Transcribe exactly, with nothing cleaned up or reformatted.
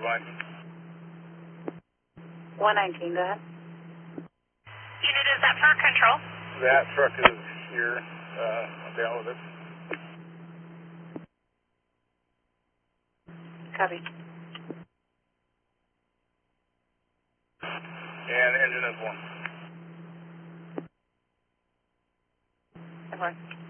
behind. one nineteen, go ahead. Unit, is that for control? That truck is here. Uh, I'm down with it. Copy. And engine is one. Of course.